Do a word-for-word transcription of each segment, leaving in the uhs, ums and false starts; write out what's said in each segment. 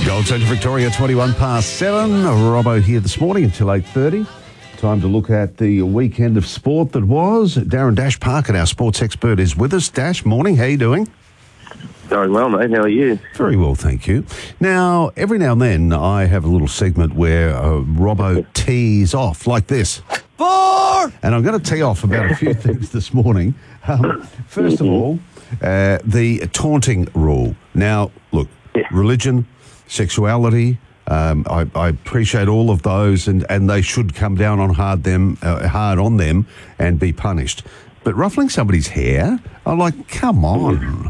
Gold Centre Victoria, twenty-one past seven. Robbo here this morning until eight thirty. Time to look at the weekend of sport that was. Darren Dash Parkin, our sports expert, is with us. Dash, morning. How you doing? Going well, mate. How are you? Very well, thank you. Now, every now and then I have a little segment where uh, Robbo tees off like this. Four! And I'm going to tee off about a few things this morning. Um, first of all, uh, the taunting rule. Now, look, religion, sexuality, um, I, I appreciate all of those, and, and they should come down on hard them, uh, hard on them, and be punished. But ruffling somebody's hair, I'm like, come on.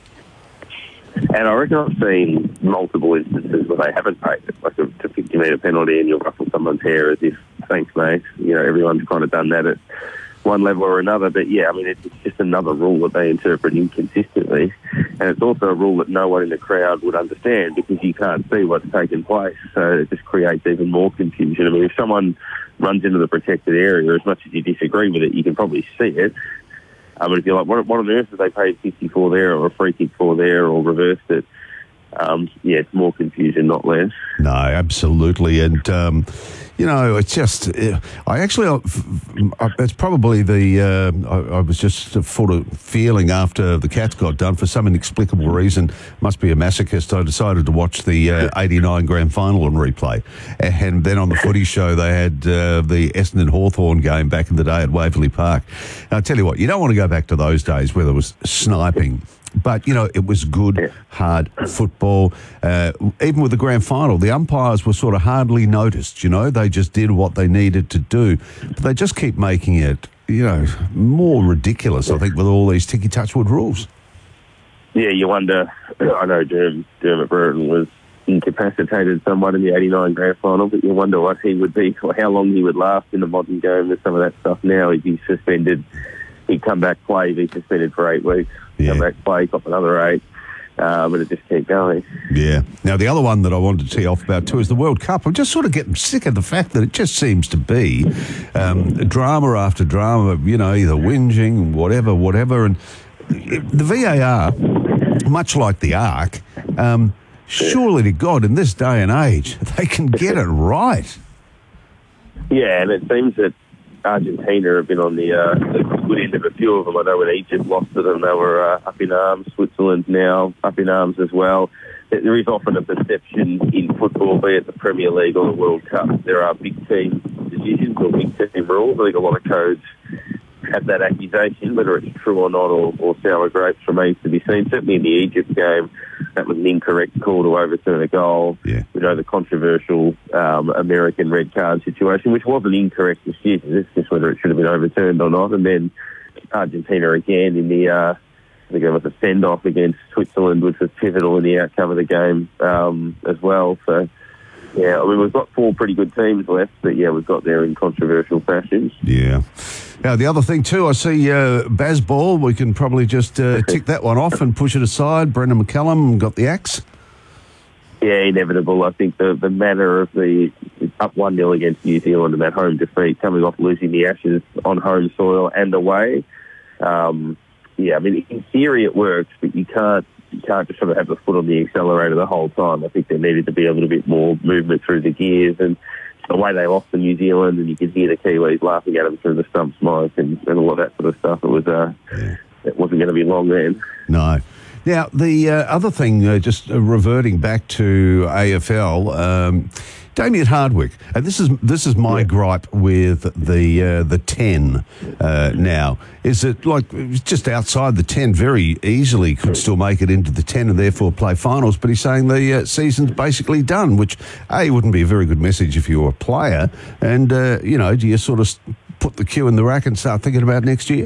And I reckon I've seen multiple instances where they haven't paid it, like a fifty metre penalty, and you'll ruffle someone's hair as if, thanks, mate. You know, everyone's kind of done that at one level or another. But yeah, I mean, it's just another rule that they interpret inconsistently. And it's also a rule that no one in the crowd would understand because you can't see what's taking place. So it just creates even more confusion. I mean, if someone runs into the protected area, as much as you disagree with it, you can probably see it. I mean, if you're like, what, what on earth have they paid fifty for there, or a free kick for there, or reversed it? Um, yeah, it's more confusion, not less. No, absolutely. And, um, you know, it's just, I actually, it's probably the, uh, I, I was just sort of feeling after the Cats got done, for some inexplicable reason, must be a masochist, I decided to watch the uh, eighty-nine grand final on replay. And then on the footy show, they had uh, the Essendon Hawthorn game back in the day at Waverley Park. And I tell you what, you don't want to go back to those days where there was sniping. But, you know, it was good, hard football. Uh, even with the grand final, the umpires were sort of hardly noticed, you know. They just did what they needed to do. But they just keep making it, you know, more ridiculous, I think, with all these Ticky Touchwood rules. Yeah, you wonder, I know Derm, Dermot Brereton was incapacitated somewhat in the eighty-nine grand final, but you wonder what he would be, or how long he would last in the modern game with some of that stuff now. He'd be suspended. He'd come back, play, be suspended for eight weeks, yeah. come back, play, cop another eight, uh, but it just keep going. Yeah. Now, the other one that I wanted to tee off about too is the World Cup. I'm just sort of getting sick of the fact that it just seems to be um, drama after drama, you know, either whinging, whatever, whatever. And the V A R, much like the Arc, um, surely to God, in this day and age, they can get it right. Yeah, and it seems that Argentina have been on the, uh, the good end of a few of them. I know when Egypt lost to them, they were uh, up in arms. Switzerland now up in arms as well. There is often a perception in football, be it the Premier League or the World Cup, there are big team decisions or big team rules. I think a lot of codes have that accusation, whether it's true or not, or, or sour grapes remains to be seen. Certainly in the Egypt game, that was an incorrect call to overturn a goal. Yeah. We know the controversial um, American red card situation, which was an incorrect decision. It's just whether it should have been overturned or not. And then Argentina again in the, uh, I think it was a send-off against Switzerland, which was pivotal in the outcome of the game um, as well. So, yeah, I mean, we've got four pretty good teams left, but, yeah, we've got there in controversial fashions. Yeah. Now, the other thing, too, I see uh, Bazball. We can probably just uh, tick that one off and push it aside. Brendan McCallum got the axe. Yeah, inevitable. I think the, the manner of the up one nil against New Zealand and that home defeat, coming off losing the Ashes on home soil and away. Um, yeah, I mean, in theory it works, but you can't you can't just sort of have the foot on the accelerator the whole time. I think there needed to be a little bit more movement through the gears, and the way they lost to New Zealand, and you could hear the Kiwis laughing at them through the stump smoke and, and all of that sort of stuff. It was uh, yeah. It wasn't going to be long then. No. Now, the uh, other thing, uh, just uh, reverting back to A F L, um, Damien Hardwick, and this is this is my yeah. gripe with the uh, the ten uh, now, is that, like, just outside the ten, very easily could still make it into the ten and therefore play finals, but he's saying the uh, season's basically done, which, A, wouldn't be a very good message if you were a player, and, uh, you know, do you sort of put the cue in the rack and start thinking about next year?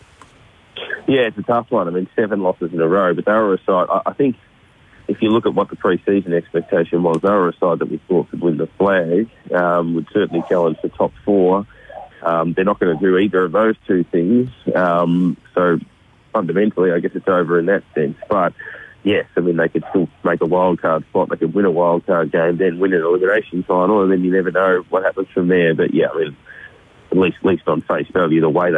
Yeah, it's a tough one. I mean, seven losses in a row, but they were a side, I, I think, if you look at what the pre-season expectation was, they were a side that we thought could win the flag, um, would certainly challenge the top four. Um, they're not going to do either of those two things. Um, so fundamentally, I guess it's over in that sense. But yes, I mean, they could still make a wild card spot. They could win a wild card game, then win an elimination final, and then you never know what happens from there. But yeah, I mean, at least, at least on face value, the way they